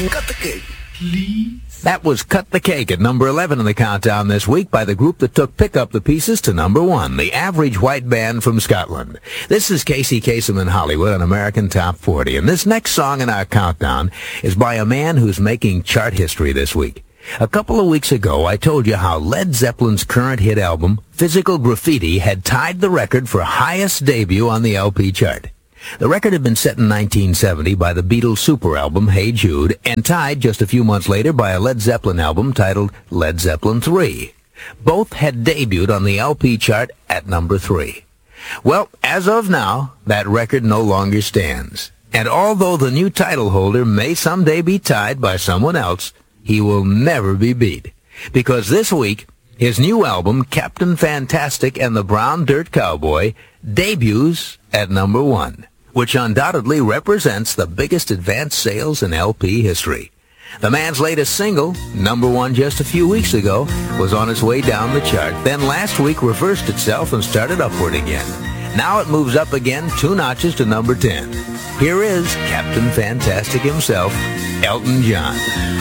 Cut the cake. That was Cut the Cake at number 11 in the countdown this week by the group that took Pick Up the Pieces to number 1, the Average White Band from Scotland. This is Casey Kasem in Hollywood on American Top 40, and this next song in our countdown is by a man who's making chart history this week. A couple of weeks ago, I told you how Led Zeppelin's current hit album, Physical Graffiti, had tied the record for highest debut on the LP chart. The record had been set in 1970 by the Beatles' super album, Hey Jude, and tied just a few months later by a Led Zeppelin album titled Led Zeppelin 3. Both had debuted on the LP chart at number 3. Well, as of now, that record no longer stands. And although the new title holder may someday be tied by someone else, he will never be beat. Because this week, his new album, Captain Fantastic and the Brown Dirt Cowboy, debuts at number 1. Which undoubtedly represents the biggest advance sales in LP history. The man's latest single, number 1 just a few weeks ago, was on its way down the chart, then last week reversed itself and started upward again. Now it moves up again 2 notches to number 10. Here is Captain Fantastic himself, Elton John.